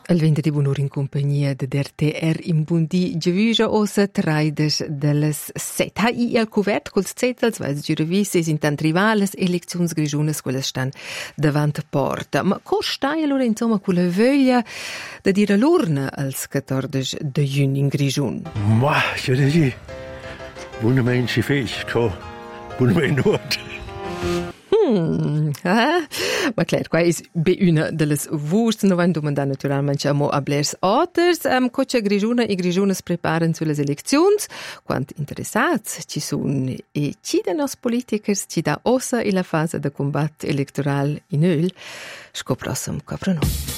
Il venerdì buon'ora in compagnia di RTR in Bundi Giavuja osa traides delles set. Ha i al covert col zetels, weil sie revis es intant rivales elections grigiunes quelle stan davant porta. Ma co stai allora insomma con la voglia da dire l'urna als 14 de giugno in grigiun? Ma, io dici, buona menci fece, buona menut. Ma clar, qua is be una delles vust, no van domandar naturalmente amo a blers otters, cocha grigiuna e grigiunas preparen sulle eleczions, quant interessats ci sun e ci de nos politikers ci da ossa in la fase de combat electoral in öl, scoprossum coprono.